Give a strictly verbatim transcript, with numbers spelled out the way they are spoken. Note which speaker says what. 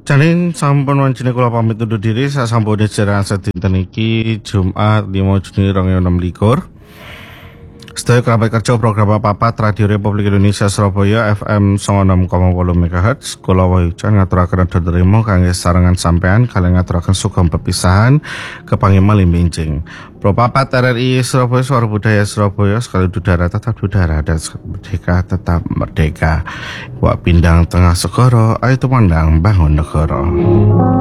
Speaker 1: Janin sampun wancine kula pamit undur diri sasampune siaran sedinten iki Jumat lima Juni dua ribu enam belas. Sedaya kerabat kerja program Papat Radio Republik Indonesia Surabaya F M sembilan puluh enam koma delapan megahertz. Kula wayucan ngaturaken dhedherima kangge sarengan sampean kaliyan ngaturaken sugeng pepisahan kepangimal limbinjing. Pro Papat R R I Surabaya Suara Budaya Surabaya sekali udara tetap udara dan merdeka tetap merdeka. Wak pindang tengah segara ayo tumandang bangun negara.